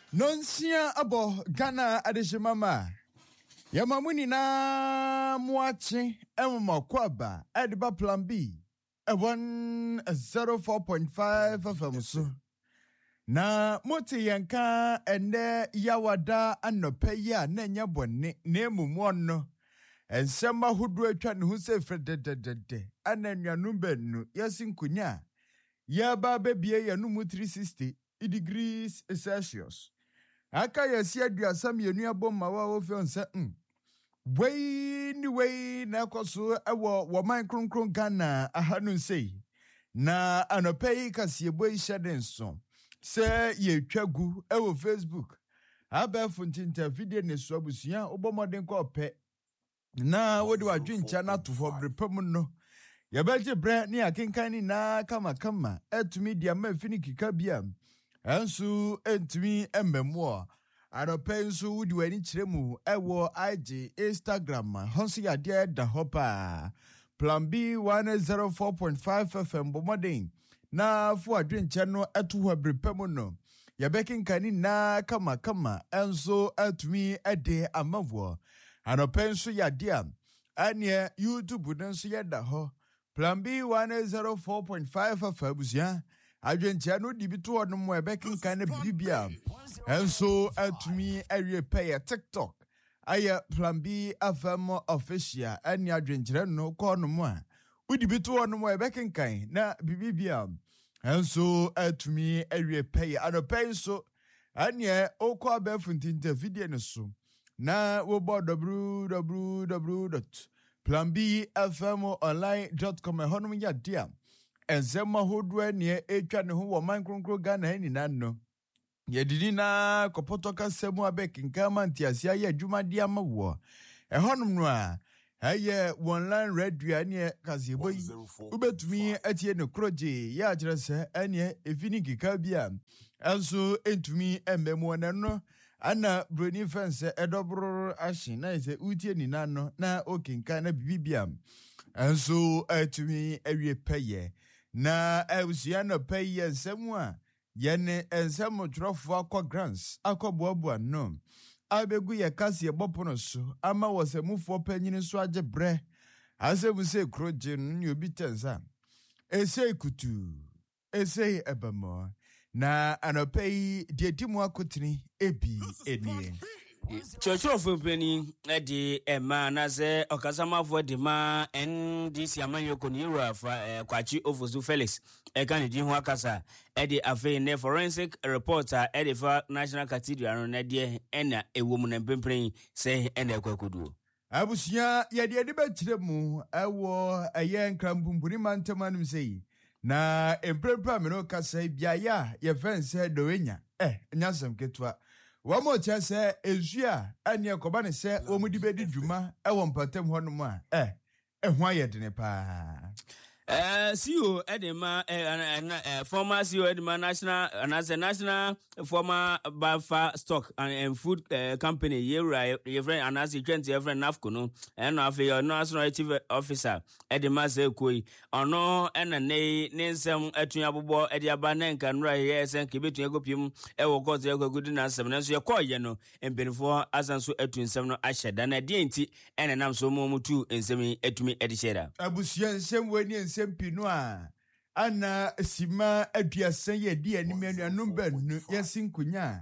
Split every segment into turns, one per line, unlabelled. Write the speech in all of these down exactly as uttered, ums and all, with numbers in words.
Nonsia abo Ghana adeshimama. Yamamuni na muachi emma kwaba ediba plan B. A one zero four point five F M so. Na moti yanka ende yawada anopeya nenya bone nemu mwono. Ensema hudu etwa ne ho se frededede ananwanu benu yasinkunya. Ya ba bebie yanu three sixty degrees Celsius. Aka yesi aduasa mienu abomma wa wo fe nse mm wei ni wei na koso ewo wo man kronkron Ghana ahanu sei na anopei kasiebo ihyedenso se ye twagu ewo Facebook aba funtinta video ne so abusuya obomoden ko pe na wodi wadwincha na to for brepam no yabaje bre ni akenkan ni na kama kama etumi dia ma fini kika bia ensu entumi emmemo anopensu wudi wani chiremu ewo I G Instagram honsi ya dia da hopa plan B one zero four point five F M bomodin na fu adwenche no etu ho brepam no yabekin kani na kama kama enso etumi ede amavo anopensu ya dia anye YouTube denso ya da ho plan B one zero four point five F M busia adwenche no dibito no mo ebekin kan bibia enso atumi awie pay TikTok aya plan B F M official ani adwenche no ko no mo a udibito no mo ebekin kan na bibia enso atumi awie pay anopen so anye okọ abefuntinta video no so na wo bo w w w dot plan b f m online dot com honum ya dia enzema hodwe ne etwa ne ho wo man kronkro Ghana ni nanno yedidi na kopotoka semu abekinka mantiasia ya adwuma dia mawo ehonum no a aye online radio ne kasebo yi ubetumi atie ne kroje ya akyerese ene efini kika bia enso entumi emmemu no ana broni fence edobro ashin na ise utie ni nano na okinka na bibibia enso etumi awie peye na eusia no peye nsemu a yene ensemu trofo akọ grants akọboaboa no abegu ye kase ebopono so ama wosemufo panyini so age bre asebu se kroje no obi tensa ese kutu ese ebamo na anopei dietimu akotini ebi enie
Chocho Penny Eddie Emma Naze Okasamafo de ma N D C Amanyo Konira for Kwachi Ofozu Felix Ekanidi Wakasa Eddie Afe ne forensic reporter Eddie for National Cathedral on Eddie Ena a woman and pimpering say Ena Kwakudu.
Abusia yadi adi betremu ewo eye nkrambumbuni mantemanum sei na emprepa meno kasa biaya ye fense doenya eh nyasem ketwa wamo chese ezua anye kobane se omudi bedi dwuma ewo mpatem honom a eh ehwa yedene pa
Uh, C E O Edema, uh, uh, former C E O Edema National, and as a national former Bafa stock and, and food uh, company, you right, your friend, and as you can see, your friend Nafkuno, and of your national chief officer, Edema Zekui, or no, and a nay, name some Etuabo, Ediabanen can write yes and keep it to Egopium, Ewo cause the good enough seven as your call, you know, and before as and so Etun seven Asher, than a D N T, and an am so momu two in semi Etumi Edishera.
Abusian same way in Sempinoa. Ana sima aduasa ye di animenu anumba nu yasinkunya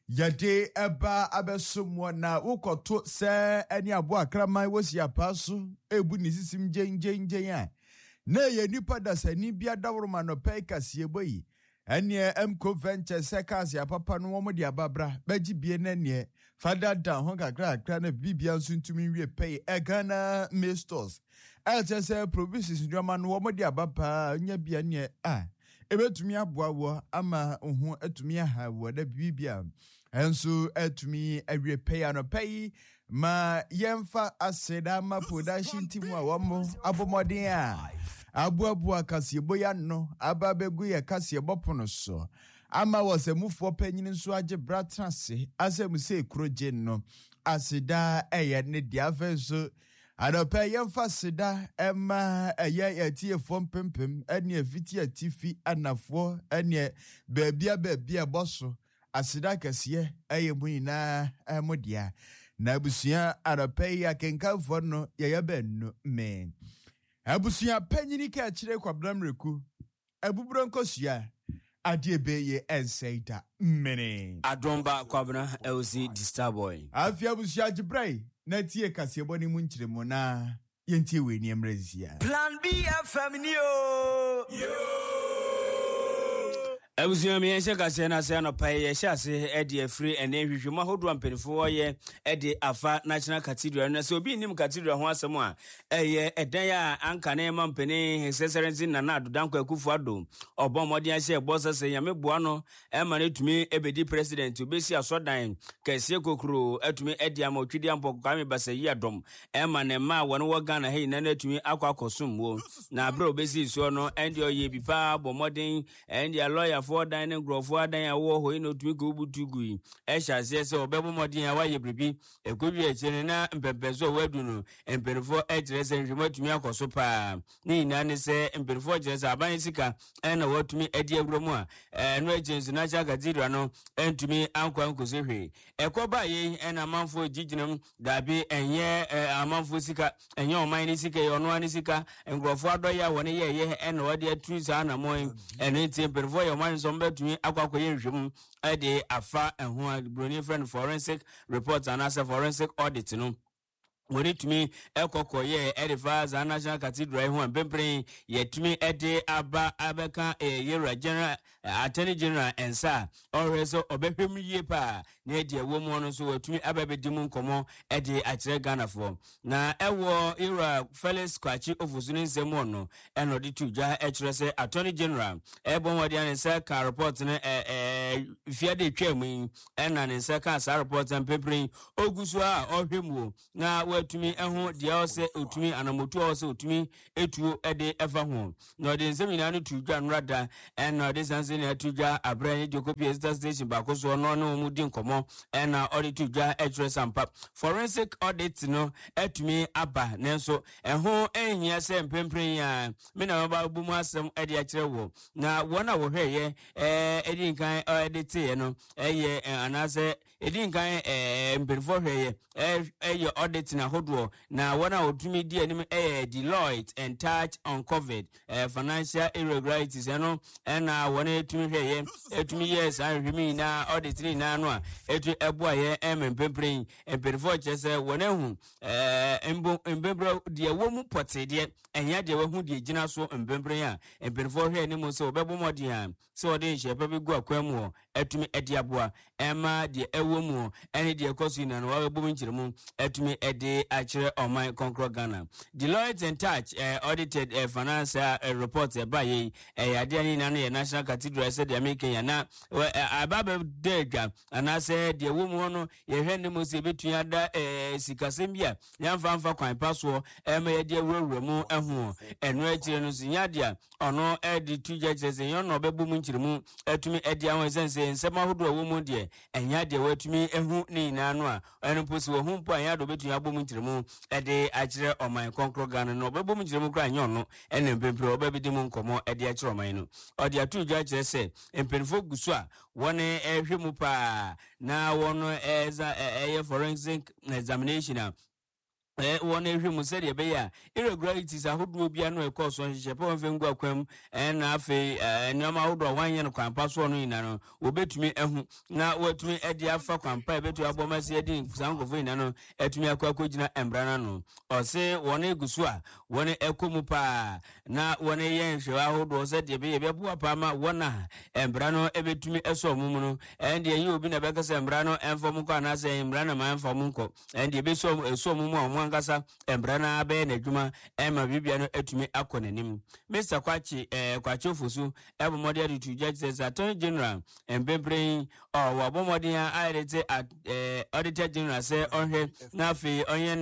yade eba abesomwo na wokoto se ani abo akraman wosi apaso ebu ni sisim jenjenjen ya na ye nipa dasani bia daworoma no peka sieboyi ene emco venture sekas ya papa no wo de ababra baji bie na ne father down ho kakra kakra na bibia nso ntumi wie pay e Ghana May stores else say provisions ndwama no wo de abapa nya bia ne a ebetumi aboa wo ama ho atumi aha wo da bibia enso atumi awie pay ano pay ma yemfa aseda ma production team a wo mo abomodin a abuabu akasiebo ya no ababegu ye kasiebo pono so ama wosemufo panyini so age bratrase asem se kroje no asida eye ne diafenso adopa yemfa sida ema eye yatie fom pempem ene afiti atifi anafo ene baabia baabia boso asida kɛseɛ ɛyɛ mu nyinaa ɛmo dea na abusua anɔpɛ yi akenkanfoɔ no yɛyɛ bɛnno me abusua panyini ka akyire kwabramreku abuburo nkosua adeɛ bɛyɛ ɛnsɛe da mmene
Adomba kwabna elsi Disturboy
afia abusua gyebrai na tie kaseɛbɔ ne mu nkyerɛmu na yɛntie wei ni mrazia
Plan B F M ni o yo
Abusua mi ense kase na se no pae ye hyase e de afiri ene hwehwemu ahodo ampenfo ye e de afa National Cathedral na se obi nim cathedral ho asem a eye edan ya anka na ema mpeni heseserenzi na na adodanko akufu ado obomodi ahye bosese yame boa no e ma ne tumi ebedi president obesi asodan kase kokro atumi edi ama otwidi ampo kwame basayi adom e ma ne ma won wo Ghana hei na na tumi akwa akosum wo na abra obesi so no endi oye bipa bomodin endi lawyer for dining grofo adan ya wo ho ino tumi ko butugu yi e hyase se obebo modin ya waye bribi e kobi e chene na mpempeso wadu no emperifo e kire se nhwemo tumi akoso pa ni ina ne se emperifo kire se aban sika e na watumi edi agromu a e no agency na cha gadira no entumi ankwa nkoso hwe e koba ye e na manfo giginam dabi enye amanfo sika enye oman ni sika ye ono ani sika ngrofo adoya woni ye ye e na wade atu sa na mo e ne ti emperifo ye oman so betumi akwakoye nhwem ade afa ehun broni friend forensic report and as forensic audit no wori tumi ekokoye edifa za National Cathedral ho bempren yetumi ede aba abeka yera general attorney general ensa alreso obehwem yie pa na ede awomu no so watumi ababedi mu nkomo ede akire Ghana for na ewo era Felix Kwachi ofusu ne nsem no eno de tuja ekire se attorney general ebon wodi an ensa ka report ne eh fiade twam ena ne ensa ka sa report an bempren ogusu a ohwemu na tumi eho dia ose otumi anamotu ose otumi etuo ede efa ho no de nsemi no tudwa nrada en no de sanse na tudwa abran Jokopia station bakoso no no mu di nkomo en na audit tudwa etre sampa forensic audit no etumi aba nenso eho ehia se mpempren ya me na ba bu mu asem ede akire wo na wona wo hweye eh edi nkan audit ye no eye anase edi nkan eh mpelfo hweye eh audit na hodo na wana otumi di anim eh Deloitte and Touch uncovered eh financial irregularities eno na wana etumi hweye etumi yes ahwemi na audit ni na no a etu eboa ye empempren empelfo chese wana hu eh embo empempro de womu potede enya de wahu de gina so empempren a empelfo hwe ni mo so obebo modin a so de shepa bi gu akwam etumi edi aboa ema de ewomu ene de ekosu na no wa bo nchiremu etumi ede akire oman konkro Ghana Deloitte and Touch uh, audited uh, financial uh, report uh, by ye uh, ade ani na no National Cathedral said the American ya na uh, ababa dega ana say de womu no ye hwe ne mo se betu ada uh, sikasem bia yamfa mfa kwan paso ema ye de awurawura mu ehu eno akire no sinya dia ono edi tuja chese yon no bebu mu nchiremu etumi edi awon sense nsema hodo womu de enya de watumi ehu ni na no a eno posi wo hu po anya do betu abo mu nchiremu ede akire oman konkro Ghana no bebu mu nchiremu kra nyon no ene mpempre obebedi mu nkomo ede akire oman no ode atuja chese empenfo gusu a wone ehwe mu pa na wono eza eye forensic examination a eh wona ehwe mu se de be ya irregularities ahodo bia no e course on hye pa mfengu akwam eh na afi enema ahodo wanye no kwampa so no ina no obetumi ehu na watumi ede afa kwampa ebetu abomase edi sankofo ina no etumi akwa kogina embrana no ose wona egusu a wona ekomu pa na wona ye nhwe ahodo se de be ye be boa pa ma wona embra no ebetumi eso mumu no ende ye obi na bekasa embra no enfom ko na se embra na ma enfom ko ende be so eso mumu ngasa embrana be na adwuma ema bibia no atumi akonanim Mister Kwachi eh Kwachi ofusu ebomode ade to judge says Attorney General embembrain or wabomode a aidete eh Auditor General say onhwe na afi onye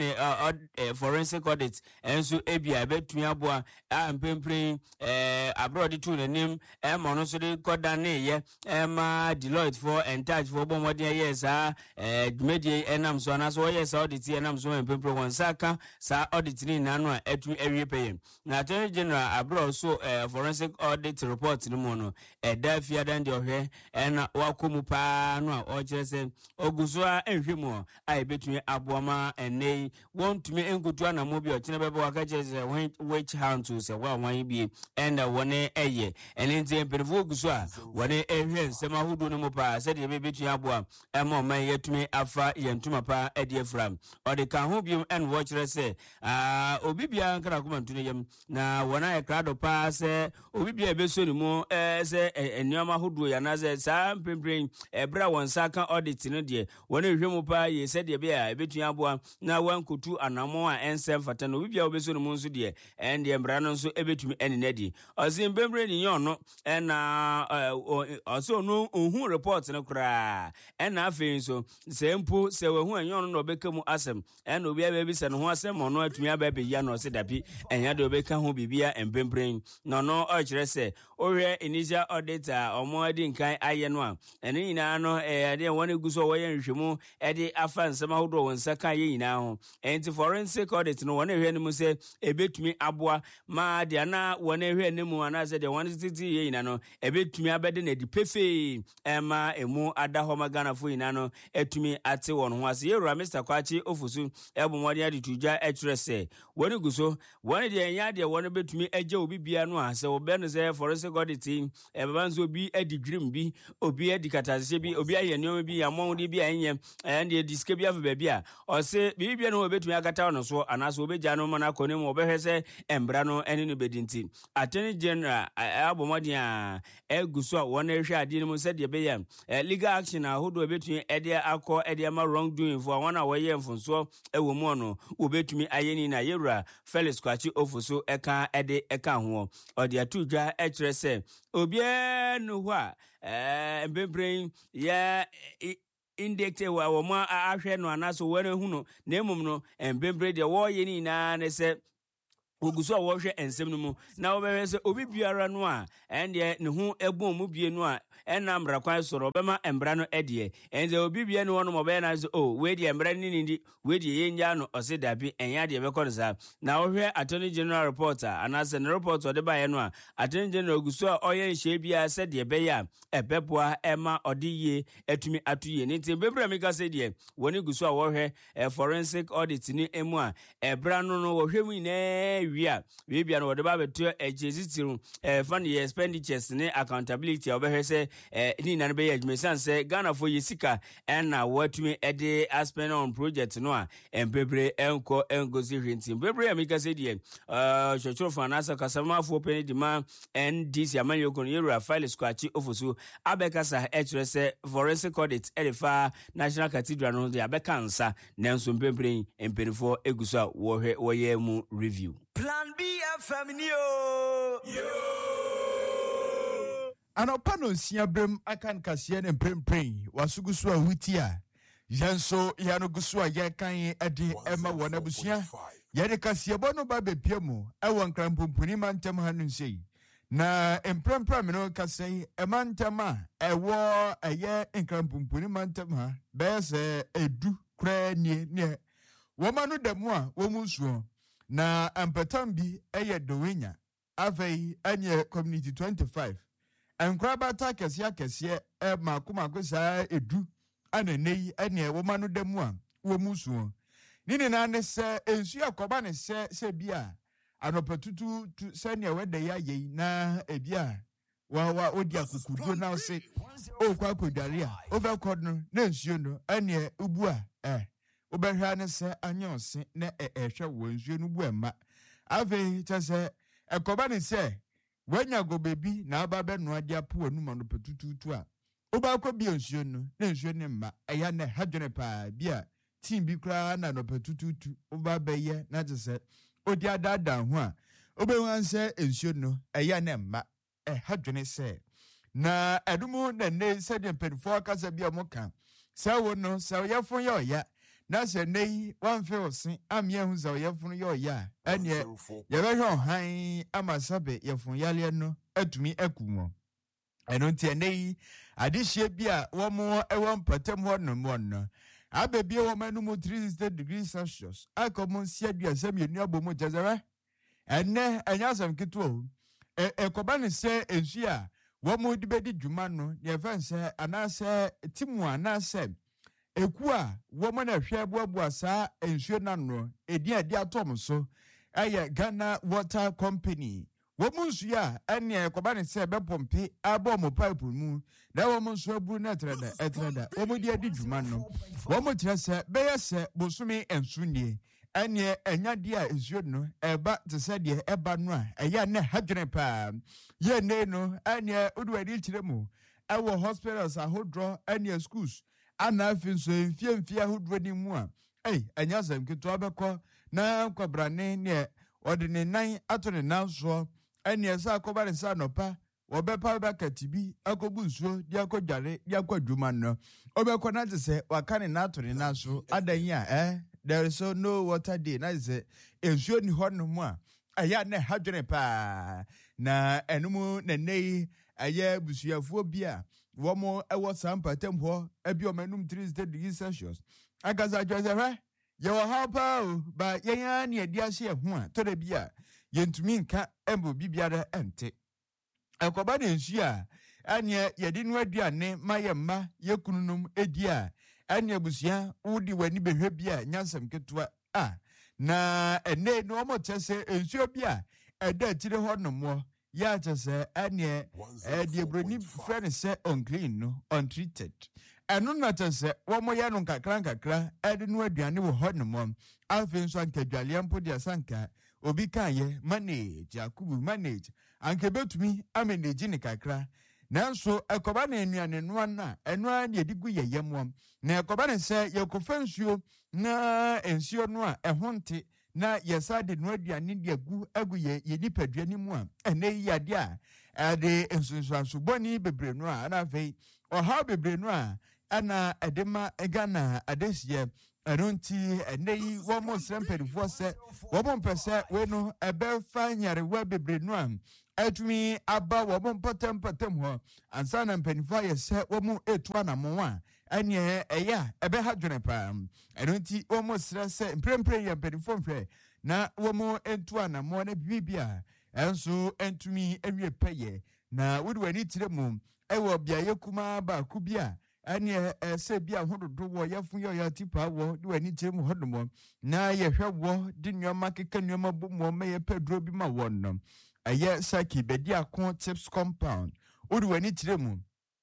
ne forensic audit enso ebia betumi aboa embembrain eh abroad to nanim ema no so de koda ne ye ema Deloitte for and Touch for bomode yes ah eh dwumedie enam so na so yes audit enam so embembrain saka sa audit ni na no a etumi awie pay na attorney general abro so uh, forensic audit report ni mu no eda fiadan de ohwe na wakomu pa no a o kire se oguso a enhwemu a ebetumi aboama ene wontumi enkutu anamo bi o kine bebe waka kire se which hand to se wa wan bi and wone eye ene nti empirifo oguso a wone ehwe nsema hudu no mu pa se de ebetumi aboa ema man yetumi afa yentuma pa ede afram o de ka ho bi en wo kire se ah obibia nkara kuma ntune yam na wona e krado pa se obibia ebeso ni mu eh se enioma hudu ya na se sa mpempren ebra wonsa ka audit no de wona hwemu pa ye se de be a ebetu aboa na wankutu anamo a ensem fata no obibia obeso ni mu nso de en de mbra no nso ebetumi enenadi osin mpempren ni yon no na oso no ohun report no kra en na afi nso se mpo se wehun enyon no obekamu asem en obi abebi se no ho asem no atumi ababe ya no se dapi enya de obeka ho bibia empempren no no o kire se ohwe initial auditor omo adi nkan aye no a ene nyina no e ade won eguso wo ye nhwemu e de afa nsema hodo won saka ye nyina ho enti forensic audit no won ehwe ne mu se ebetumi aboa ma de na won ehwe ne mu ana se de won titi ye nyina no ebetumi abede na di pefe ema emu ada ho magana fo nyina no etumi ate won ho ase yewura Mister Kwachi ofusu ebo mode ade tuja ekire se won eguso won de enya de won betumi agye obi bia no a se obe no se forensic audit e babanzo obi adi dream bi obi adi katase bi obi aye nneoma bi amon de bi anye and de diske bi afa ba bia o se bi bia no obetumi akata no so anaso obegya no mana konem obehwese embra no ene no bedinti attorney general abomodi a eguso a won ehwe ade no mu se de be ya legal action a hodo obetumi ede akọ ede ma wrong doing for one away mfonso ewo mu no obetumi ayeni na yewura Felix Kwachi ofuso eka ede eka ho ode atudwa ekire se obie no ho a eh mbembrain ya indicate wa wo ma ahwe no anaso were hu no na emum no mbembrain de wo ye ni na ne se oguso a wo hwe ensem no mu na wo be se obi biara no a ende ne hu ebon mu bie no a enam rakwan soro bema embra no edie enze obi bie no no mo be na so oh we die embra ni ni we die yenja no ose dabi enya de be kono sa na wo hwe attorney general reporter anase ne report ode ba ye no a attorney general oguso a oye nhye bia se de be ya ebeboa ema ode ye etumi atuye ni tin bebra mi ka se de woni guso a wo hwe forensic audit ni emu a ebra no no wo hwe mu ina wia we bia no de ba beto ejezitiru eh fund expenditures ni accountability obehwese eh ni na be admission say Ghana for yesika and na watumi ede aspend on project no a empebre enko engozi hwenti bebre amika say die eh chocho for anasa kasama for penny demand and this amanyo kon yewura Felix Kwachi ofusu abekasa echrese forensic audit edifa National Cathedral no de abekansa nanso empebre emperifo eguso wo hwe wo ye mu review
Plan B F M yo. Yo.
Anopa no sia brem akan kase ne prempren wasugusu a hutia yanso yano gusu a yekan ade ema wona busia yede kase bo no ba bepiamu ewo nkrampompuni mantem hanu sei na emprempra me no kase emantama ewo eye nkrampompuni mantem ha bese edu kra nie nie woma no demu a womusuo na ampatambi eye dowenya afei anye community twenty-five enkrabata kese kese e makoma kosa edu ananei ene woma no demu a womusuo nini na ne se ensu akoba ne se se bia anopetutu se ne wede ya yei na ebia wa wa odi akukudo na se o kwa kodare a overcode no na ensu no ene ubu a eh obehwa ne se anyonse na ehwe wo nsuo no bu ema ave tese ekoba ne se wanya go bebi na aba be no ade apo anu ma no petututu a oba kwa bi nsuo no na nsuo ne mma eya ne hadwene pa bia team bi kra na no petututu oba be ye na tese odi adada ho a obewan se nsuo no eya ne mma e hadwene se na edumu na ne se de penfo kasa bia mo kan se wo no se yefun ye oya na se nei wan fe osin amia hu za yefun ye oya ene ye be hwe han amasabe yefun yale no atumi akumo eno nti nei adihye bia wo mo e won patem ho no mo no Abebie woman no three sixty degrees Celsius. I come on see the assembly near Bomo Jazara. And ne, and yasam kito. E kobani se ensia. Womo di bedi jumano. Ye fanse anase timu anase. Ekua woman a share boa sa ensure nano. Edi adi atom so. Aye Ghana Water Company. Womunsu ya ene kobani se be pompe abo mo pipe mu na womunsu abu na trada etrada omodi adi dwuma no womu kire se be yese bosumi ensunie ene enya dia esuo no eba te se de eba no a eya ne hadwene pa ye ne no ene odu adi kire mu ewo hospitals ahodro ene schools ana afinso mfie mfie ahodro ni mu a ei enya sam kito abekọ na kwabrane ne odene nan atone nanso eni esa akobare sa nopa obepa ba katibi akobu nsuo di akodware di akwadwuma no obekọ na tse wakane na atore na so adan a eh there is no water day na ze ensuo ni ho no mu a aya na hadwene pa na enumu na nei aye busuafo bia wo mo ewo sampatem ho abi o manum three degrees Celsius agaza joseph ye wo ha pa o ba yenya ne adi ase ho a to da bia yentumi nka embo bibiara ente akoba ne nsu a ane yedi no aduane mayemma yekununum edi a ane abusia wudi wani behwe bia nyansam ketua a na ene no mo tese ensu bia eda tire ho nomo ya tese ane edi broni friend se unclean no untreated eno na tese wo mo ya no kakra kakra edi no aduane wo ho nomo afi nso ankadwale mpo dia sanka obi kanye manage akubu manage anke betumi amenage ne kakra nanso ekoba na enuane no na eno a ne digu yeyem na ekoba ne se yekofa nsuo na ensuo no a ehonte na yesade no aduane de agu agu ye nipadua ni mu a ene yade a ade ensunsuanso boni bebre no a na fei oha bebre no a ana edema egana adesie Anunti nei womo sempedifo se womo mpese we no ebe fanyare we bebre no am atumi aba womo potem potem ho ansa na mpenifo ye se womo etu anamo a anye eya ebe hadwene pa anunti womo sra se mprempre ye mpenifo mhwe na womo etu anamo na bibia enso entumi enwe peye na wodi wani tiremu ewo bia yekuma ba kubia ane ese bia hododo wo yafun yo ya tipa wo de wani tiremu hodomo na ye hwe wo de nyoma keka nyoma bomo me ye pedro bi ma wonno aye saki bedi akon tips compound wodi wani tiremu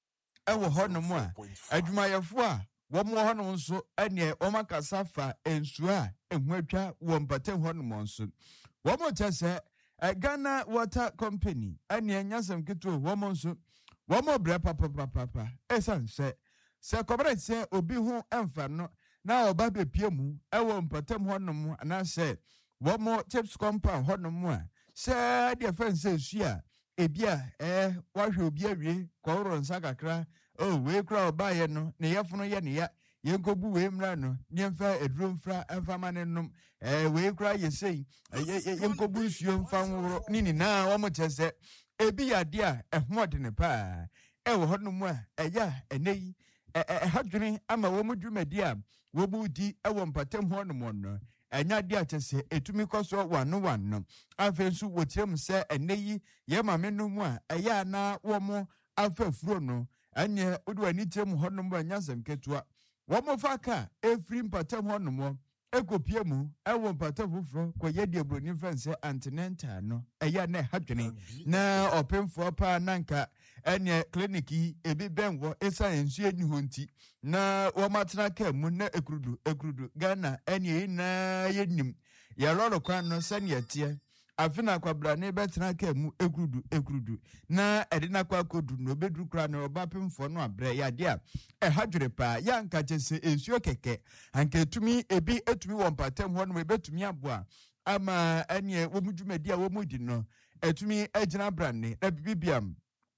ewo honomo a adwuma yefo a wo mo hono nso ane o makasa fa ensu a ehwatwa wo mpate honomo nso wo mo tese Ghana Water Company ane nyasam keto wo mo nso wo mo bra papa papa papa esanse se kobere se obi hu emfa no na oba bepie mu ewo mpatam honom ana se wo mo tips compound honom a se de fense su a ebia eh wahwe obi awie kworo nsa kakra oh we kra oba ye no ne yefono ye ne ya yenkobu we mra no nyemfa eduro mfra emfa manenom eh we kra ye sei yenkobu nsuo mfa nworo nini na wo mo tese ebi yade a ehode ne pa ewo honom a eya enei eh hadwene ama wo mudwumadi a wo budi ewo mpatam honom no enya dia chese etumi koso wanu wanu afensu wotirem se eneyi ye mamenom a eya na wo mo afafuro no anye odu ani tirem honom ba nyasem ketua wo mo faka efri mpatam honom ekopie mu ewo mpatam fufuro koye de broni fense antinenta no eya na hadwene na opemfo pa nanka ene kliniki ebi benwo esa ensu eni honti na wo matena ka mu na ekrudu ekrudu Ghana ene na yenim ya lolo kwan no sane yatie afina kwabra ne betena ka mu ekrudu ekrudu na edina kwa kodu no bedru kra no obapemfo no abre ya dia e hadwere pa ya nka chese ensu keke anka etumi ebi etumi wo mpatem ho no ebetumi aboa ama ene wo mudwumadi a wo mudi no etumi agina brane na bibiam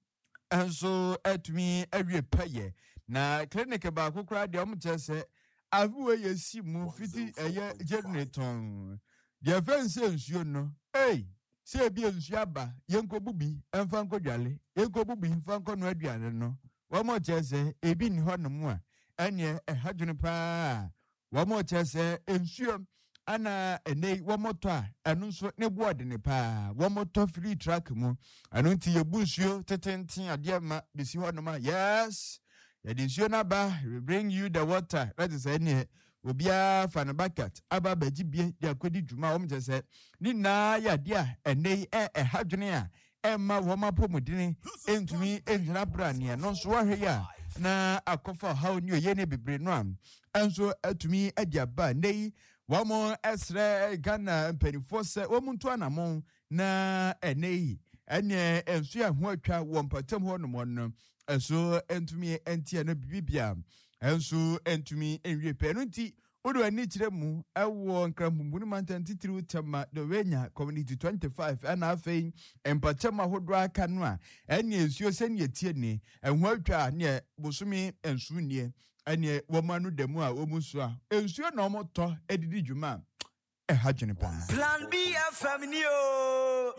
enso etumi awie paye na clinic ba kokra de omtese avuwe yesi mu fiti eye generator de fense ensuo no hey se bi ensuo aba yenkobubi emfa nkodwale yenkobubi emfa nkono aduane no wo mo tese ebi ni ho no mu a ɛneɛ ɛha dwene paa wɔn kyerɛ sɛ nsuo ana ɛnɛ wɔn tɔ a ɛno nso ne bo ɔdene paa wɔn tɔ free track mu ɛno nti yɛbu nsuo tetenten adeɛ ma besi hɔ nom a yes yɛde nsuo no aba we bring you the water that is ɛneɛ obiara fa ne bucket aba bagye bie de akɔdi dwuma wɔn kyerɛ sɛ ne nyinaa yɛ adeɛ a ɛnɛ ɛ ɛha dwene a ɛma wɔn apɔmudene ɛntumi ɛngyina bra neɛ no nso wɔhwɛ yɛ a na akɔfa ɔhaw ne oyɛ ne bebree no a ɛnso atumi adi aba nne yi wɔn ɛsrɛ Ghana mpanimfoɔ sɛ wɔn nto anamɔ na ɛnɛ yi ɛneɛ ɛnso yɛ ho atwa wɔ mpatam hɔ nom no ɛso ɛntumi ɛntia no bibibia ɛnso ɛntumi ɛnwie pɛ no nti Odo ani kyerɛ mu ɛwɔ nkrambumbunu mantan titiriw tema the wenya community twenty-five ɛna afei empatem ahodoɔ aka no a ɛne esuo sɛ ne tie ne ɛho atwa ne bosome ensu nie ɛne wɔma no demu a wɔmu so a ensuo na ɔmotɔ edidi dwuma ɛha dwene pa
Plan B F M ni o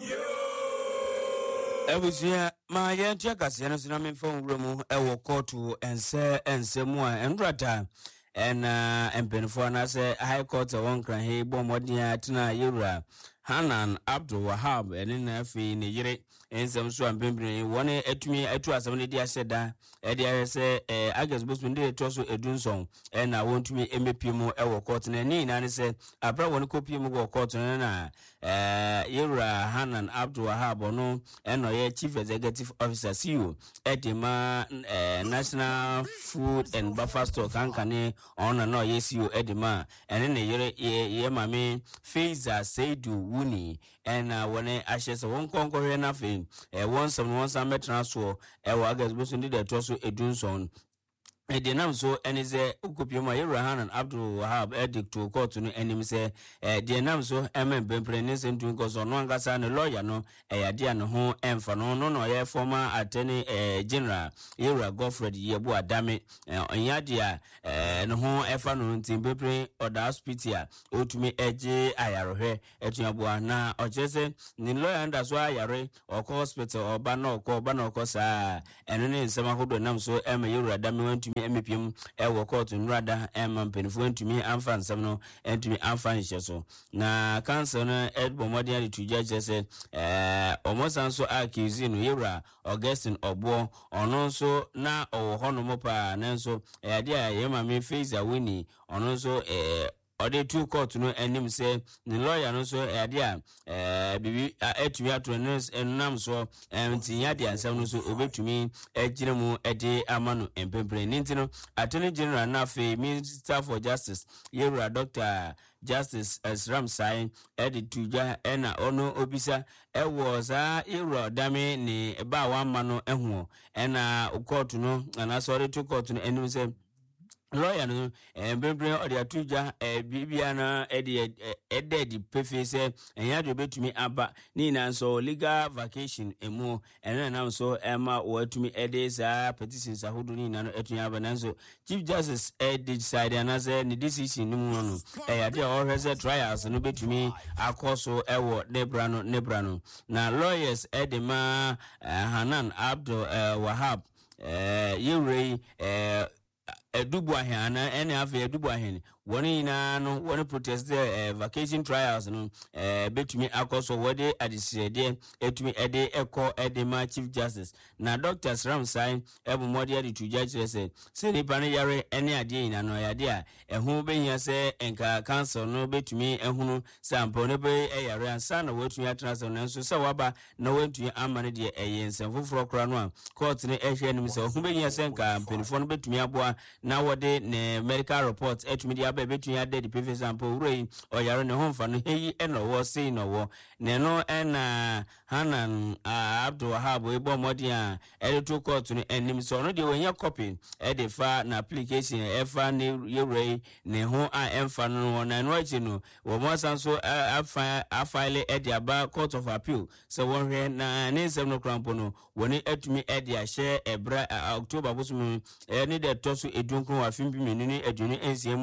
Ebusia ma yentia kase no sina me fon wura mu ɛwɔ kɔɔto ense ensemu a enrata and uh and for na say high court one kran he bɔ mmɔden atena yewura Hanan Abdul Wahab and na afi ne yere ensem so ampembre wone atumi atu asɛm ne dia hyɛda e dia sɛ eh August Bosman de to so edunson e na wontumi emepi mu ɛwɔ court na ni na ne sɛ abra wone kopi mu wɔ court na na eh yewura Hanan Abdul Wahab no ɛno yɛ chief executive officer C E O edema eh National Food and Buffer Stock kankane ona no yɛ C E O edema ene ne yere ye mame Faiza Seidu Wuni and uh, when I ashes one conquer nothing, a one some one some metraswo, a wagas bosun did a tosso a dunson. E de nam so ene ze ukopie ma Yerahan and Abdul Wahab edict to court no enim se e de nam so emen bempre ne sentu nko so no angasa ne lawyer no e ya de no ho emfa no no no ye former attorney eh, general Yera Godfred Yebu Adame nya de a eh, no ho efa no ntim bempre oda hospital otumi eje ayarohwe etuaboa na ochese ni lawyer nda so ayare okọ hospital oba na okọ oba na okọ saa eno ne nsema hodo nam so em Yera Adame wantumi M P M ewo court nrada em mpenifo ntumi amfa nsem no ntumi amfa nhye so na council no edbo modern de tuja jese eh omosan so accuse no Yewura Augustine Obo ono nso na owo hono mo pa na nso e ade a yema me Faiza Wuni ono nso eh Ode two court no enim say the lawyer no so ade a eh bibi atumi ato no enam so enti ya de ansam no so obetumi agire mu ede amano empempre ninti no attorney general na fe minister for justice Yewura Doctor Justice Esram Sai edit tuja ena ono obisa ewo za Yewura Adame ni ba wa ma no ehu ena court no na sorry to court no enim say lawyer no embembre odi atuja e bibia na edi ededi pefe se enya de betumi aba ni na so legal vacation emu ena na so ema watumi ede sa petitions ahodo ni na no etumi aba na so chief justice edi decide na say ni decision ni mu no e ya de all reset trials no betumi akoso ewo nebra no nebra no na lawyers edema uh, Hanan Abdul uh, Wahab uh, Yewura uh, Edubu ahana ene afi edubu ahene woni na no woni protest the uh, vacation trials no uh, betumi akoso wode adisede etumi ede eko ede ma chief justice na Doctor Sram Sai ebu modi ade to judge say say ni pane yare ene ade na no yade a ehu behia say enka council no betumi ehunu sample no be eyare ansa na watumi atranso no nso se waba na wantumi amane de eyensen foforo kra no a court ne ehwe nim say ehu behia say enka penifo no betumi aboa na wode ne medical report etumi de aba betumi ade the previous sample rei oyare ne homfa no heyi eno wo sei no wo ne no ena Hanan uh, Abdul Wahab ebo modi a editor court no enim so no de wonya copy e de fa na application e fa ne Yewura ne ho a emfa no na no achi no wo mo sanso afa afile e de aba court of appeal so won hwe na ne nsem no krampo no woni atumi e de a share ebra October bosum e ne de toso edunkun afimbi menuni eduni ensiemu a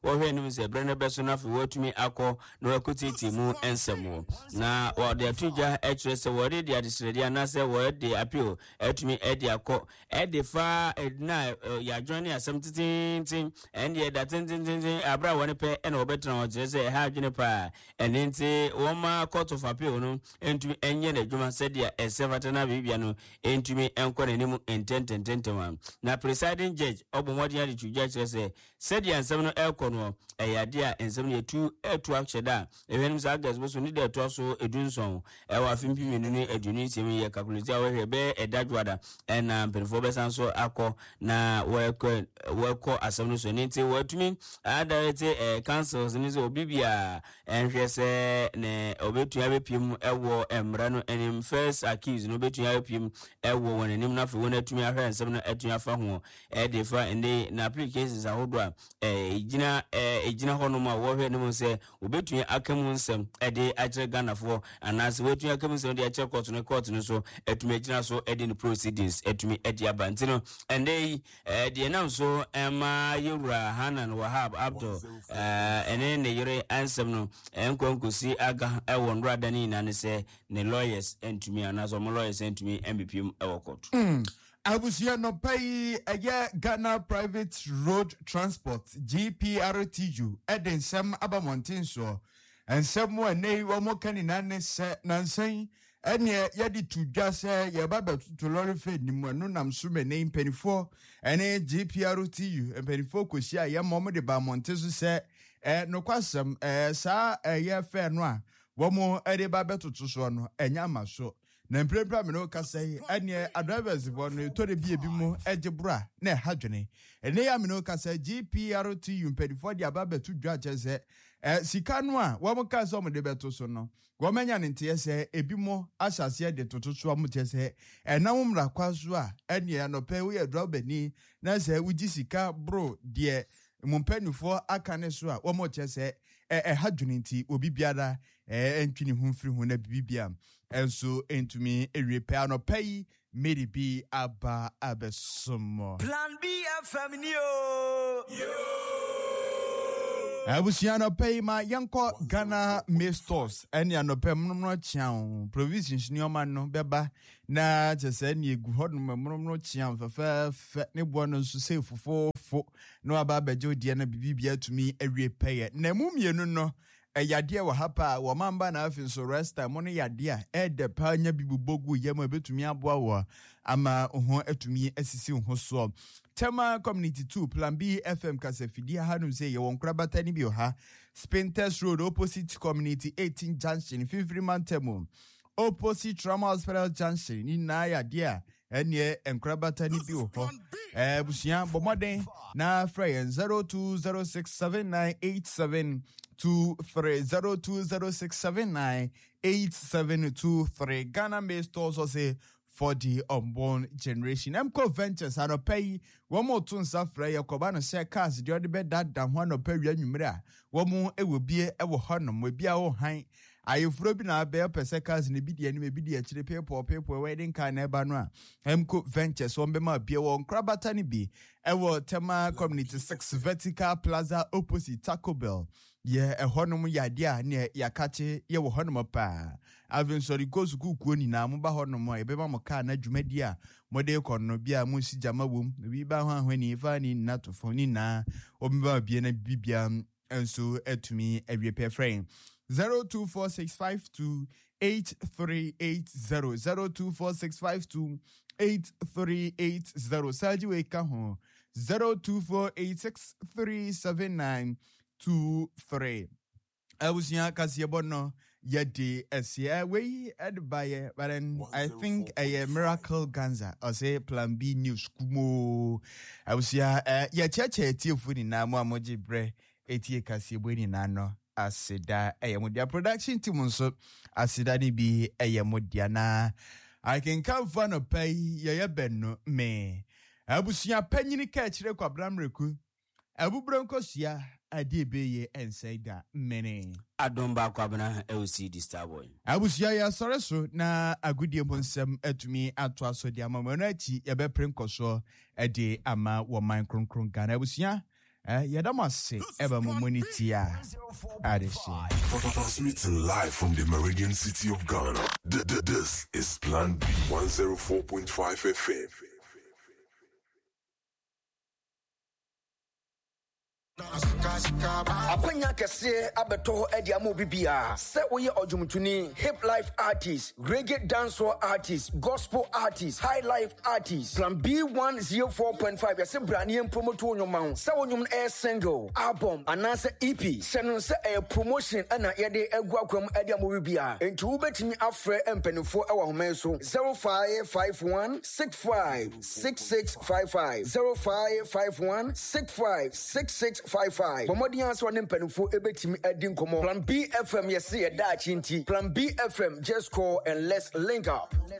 wɔhwɛ nim sɛ brɛ no bɛso no afei wɔatumi akɔ na wɔakɔtiti mu nsɛm na wɔde ato gya ɛkyerɛ sɛ wɔde de adesrɛdeɛ anaasɛ wɔde appeal atumi ɛde akɔ ɛde fa na yɛadwene ne asɛm titintinn ɛndeɛ da tentententen aberɛ a wɔne pɛ ɛna wɔbɛtena hɔ kyerɛ sɛ ɛha adwene paa ɛne nti wɔma court of appeal no ɛntumi ɛnyɛ n'adwuma sɛdeɛ ɛsɛ fata no biribia no ɛntumi ɛnkɔ n'anim ntɛntɛntɛntɛm a na presiding judge ɔbɔ mmɔden ade to gya kyerɛ sɛ sɛdeɛ nsɛm no ɛrekɔ no ɛyɛ adeɛ a nsɛm no yɛtu ɛtu ahyɛ da a ɛhwɛ nim sɛ agas bo so ne da ɛtoa so edu nson ɛwɔ afe mpimminu ne aduonu nsiam yɛ calculate a wɔhwɛ bɛyɛ ɛda dwoada ɛna mpanimfoɔ bɛsan so akɔ na wɔrekɔ wɔrekɔ asɛm no so ne nti wɔatumi adarete ɛɛ councils ne sɛ obi bia ɛnhwɛ sɛ ne obɛtua bɛpiem ɛwɔ mmara no anim first accused no obɛtua bɛpiem ɛwɔ wɔn anim na afei wɔn atumi ahwɛ nsɛm no atumi afa ho ɛde fa ɛnde na applications ahodoɔ a ɛɛ gyina ɛɛ gyina hɔ nom a wɔhwɛ ne mu sɛ obɛtua aka mu nsɛm ɛde akyerɛ Ghanafoɔ anaasɛ wɔatumi aka mu nsɛm de akyerɛ court no court no so atumi agyina so ɛde ne proceedings atumi ɛde aba nti no ɛnde ɛɛ deɛ nam so ɛma yɛwura Hanan Wahab Abdul ɛɛ ɛne ne yere ansɛm no ɛnkɔnkɔsi aga ɛwɔ nrada ne nyinaa ne sɛ ne lawyers ɛntumi anaasɛ ɔmo lawyers ɛntumi ɛmbipiem ɛwɔ court.
Abusia no pay a Ghana Private Road Transport G P R T U Eden Sam Abamontin so and some more nay one more can in an Nansen and ye yadi to just say ye baba to lorry fed Nimunam Sume name penny four and a G P R T U and penny four could share your mama de Bamontesu say eh no quasum eh sa a year fair noir one more Eddie Baba to Tusono and Yama so. Na mpirapira me no kasa yi ane drivers bo no to de bia bi mu egebra na hadwene ene ya me no kasa G P R T U mpedifo de ababa to dwa chese eh sika no a wo mo kasa mo de beto so no wo menya ne nte se ebi mo asase de toto so mo chese ena wo mra kwaso a ene ya no pe wo ye driver ni na se wo gi sika bro de mo mpanifo aka ne so a wo mo chese eh hadwene nti obi biara eh entwini hu mfiri hu na bibia enso entumi erepa no pay made be aba abesomo
Plan B F M yo yo
Abusiano pay ma yanko Ghana May stores ene anope mno chian provisions ni oma no beba na chese ni egu hodum mno chian fa fa ne bo no so se fofo fo no aba beje odie na bibia tumi erepa ye na mumienu no yade wa hapa wa mamba na afin so resta mo ne yade a e de pa nya bibubogu yema betumi aboa wo ama ho atumi asisi ho so Tema Community two Plan B F M kasafidi hanum say ye won krabata ni bi ha Spinters Road opposite Community eighteen Junction fifty man temu opposite Trauma Hospital Junction ni na yade a ene enkrabata ni bi ho eh busia bomoden na frey zero two zero six seven nine eight seven two three zero two zero six seven nine eight seven two three Ghana May stores or say for the unborn generation. Mco Ventures are pay one more tun safra ya kobano share cars the other bed that down one of Perry and Numera. One more it will be a honor will be our high. Are you frozen our bear per seconds in the B D and maybe the actually paper or paper wedding kind nebanwa. Mco Ventures one be my beer one crabatani be. Ewo Tema Community six Vertical Plaza opposite Taco Bell. Yeah, a honor yadia near Yakache, ye wo honor pa. Avin sorry goes kuku ni na mo ba honor mo ebeba mo ka na dwumadia mo de kono bia mo si jama wom bi ba ho ahwani fa ni na to foni na obiba bia na bibia enso etumi awie frame zero two four six five two eight three eight zero zero two four six five two eight three eight zero Saji we ka ho zero two four eight six three seven nine two three Awusia kasiebono yadi esia we adbaye but then I think a miracle ganza or say Plan B news kumo Awusia uh, ya cheche tiefu ni na mo amoji bre etie kasieboni na no asida eyemudia production team so asida ni bi eyemudia na I can come for no pay ye benno me Awusia panyini ka kire kwa bramreku Abubranko sia adibeye ensaida mene
adomba kwabena L C D Starboy
Abusia ya soreso na agudie bonsem atumi ato aso de amamano achi ye beprenko so ede ama wo man kronkron Ghana Abusia Eh, Yadamase, Eba Momunitia, Adishi.
Transmitting live from the Meridian City of Ghana. D- d- This is Plan B one oh four point five F M.
Akwanya kese abeto edi amu bibia. Se oye ojumtuni, hip life artist, reggae dancehall artist, gospel artist, high life artist. Plan B one oh four point five. Yase brani en promoto onyoma. Se onyom air single, album, anase E P. Se no se a promotion ana yede egu akwam edi amu bibia. Enti ubetimi afre empenifo ewa home so zero five five one six five six six five five zero five five one six five six six five five. Bomodi answer ne mpanufo ebetimi edi nkomo. Plan B F M yesi ye da chinti. Plan B F M, just call and let's link up.